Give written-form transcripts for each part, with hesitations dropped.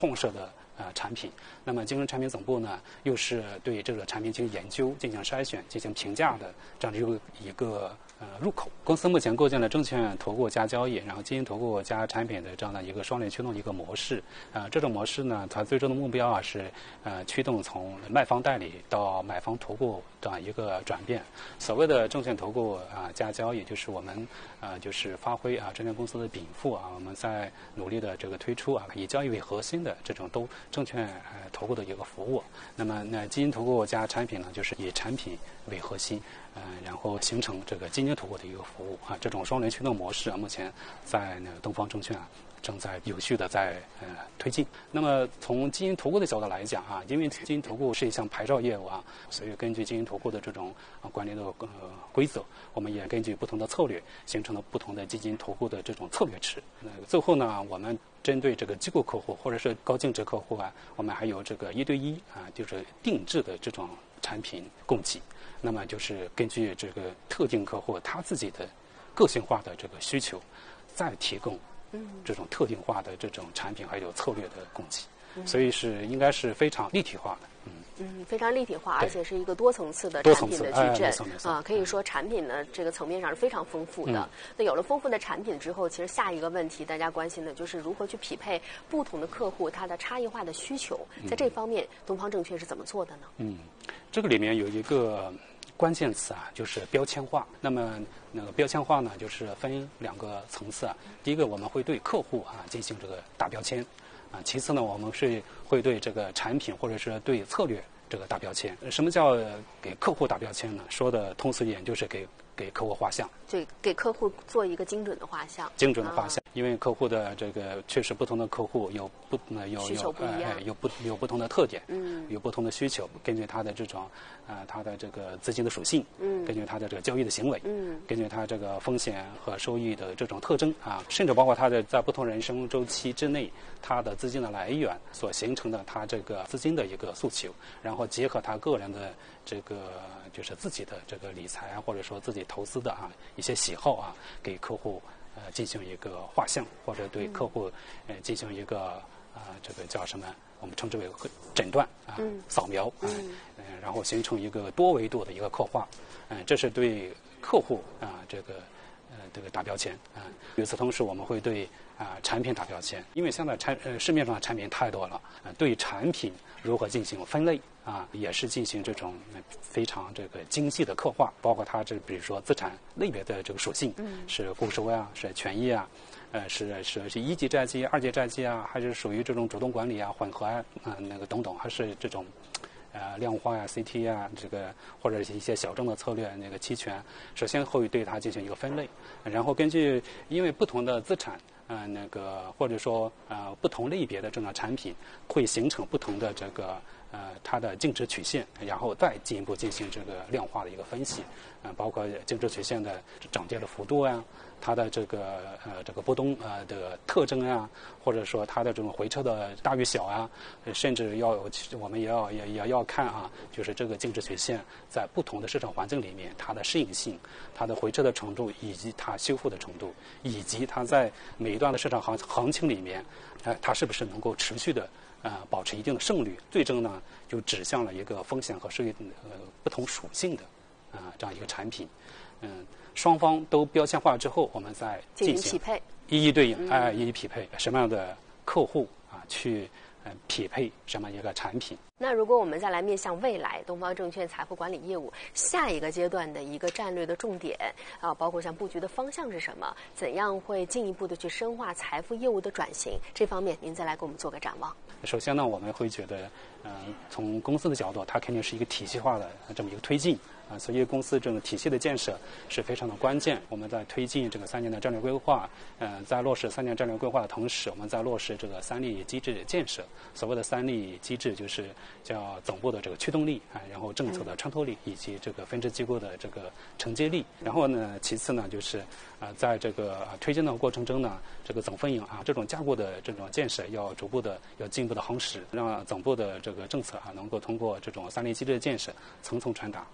创设的产品。那么金融产品总部呢，又是对这个产品进行研究、进行筛选、进行评价的这样的一个入口。公司目前构建了证券投顾加交易，然后基金投顾加产品的这样的一个双链驱动的一个模式。这种模式呢，它最终的目标是驱动从卖方代理到买方投顾这样一个转变。所谓的证券投顾加交易，就是我们就是发挥证券公司的禀赋我们在努力的这个推出以交易为核心的这种证券投顾的一个服务。那么基金投顾加产品呢，就是以产品为核心，然后形成这个基金投顾的一个服务这种双轮驱动模式目前在东方证券正在有序的在推进。那么从基金投顾的角度来讲因为基金投顾是一项牌照业务所以根据基金投顾的这种管理的规则，我们也根据不同的策略形成了不同的基金投顾的这种策略池。最后呢，我们针对这个机构客户或者是高净值客户我们还有这个1对1就是定制的这种产品供给。那么就是根据这个特定客户他自己的个性化的这个需求，再提供这种特定化的这种产品还有策略的供给，所以应该是非常立体化的。 非常立体化，而且是一个多层次的产品的矩阵可以说产品呢这个层面上是非常丰富的。那有了丰富的产品之后，其实下一个问题大家关心的就是如何去匹配不同的客户他的差异化的需求。在这方面，东方证券是怎么做的呢？ 这个里面有一个关键词就是标签化。那么标签化呢，就是分2个层次第一个，我们会对客户进行这个打标签其次呢，我们是会对这个产品或者是对策略这个打标签。什么叫给客户打标签呢？说的通俗一点，就是给客户画像， 对，给客户做一个精准的画像。 精准的画像，因为客户的这个确实不同的客户需求不一样， 有不同的特点，有不同的需求，根据他的这种他的这个资金的属性，根据他的这个交易的行为，根据他这个风险和收益的这种特征甚至包括他的在不同人生周期之内，他的资金的来源所形成的他这个资金的一个诉求，然后结合他个人的这个就是自己的这个理财或者说自己投资的一些喜好给客户进行一个画像，或者对客户进行一个这个叫什么？我们称之为诊断扫描然后形成一个多维度的一个刻画这是对客户这个打标签与此同时，我们会对产品打标签，因为现在市面上的产品太多了对产品如何进行分类也是进行这种非常这个精细的刻画，包括它比如说资产类别的这个属性是固收是权益是1级债基、2级债基还是属于这种主动管理混合等等，还是这种量化CT 这个或者是一些小众的策略期权，首先会对它进行一个分类，然后根据因为不同的资产或者说不同类别的这种产品会形成不同的这个它的净值曲线，然后再进一步进行这个量化的一个分析包括净值曲线的涨跌的幅度它的这个波动的特征或者说它的这种回撤的大与小甚至我们也要看就是这个净值曲线在不同的市场环境里面它的适应性、它的回撤的程度以及它修复的程度，以及它在每一段的市场行情里面它是不是能够持续的保持一定的胜率，最终呢就指向了一个风险和收益不同属性的这样一个产品。双方都标签化之后，我们再进行匹配， 一一对应一一匹配什么样的客户去匹配什么一个产品。 那如果我们再来面向未来，东方证券财富管理业务下一个阶段的一个战略的重点包括像布局的方向是什么？怎样会进一步的去深化财富业务的转型？这方面您再来给我们做个展望。 首先呢，我们会觉得从公司的角度，它肯定是一个体系化的这么一个推进所以公司这种体系的建设是非常的关键。我们在推进这个3年的战略规划在落实3年战略规划的同时，我们在落实这个3力机制建设。所谓的3力机制就是叫总部的这个驱动力然后政策的穿透力以及这个分支机构的这个承接力。然后呢，其次呢就是在这个推进的过程中呢，这个总分营这种架构的这种建设要逐步的要进一步的夯实，让总部的这个政策能够通过这种3力机制的建设层层传达层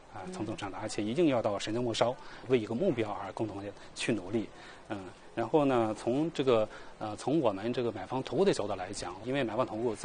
增长的，而且一定要到神州末梢，为一个目标而共同的去努力。然后呢，从我们这个买方投顾的角度来讲，因为买方投顾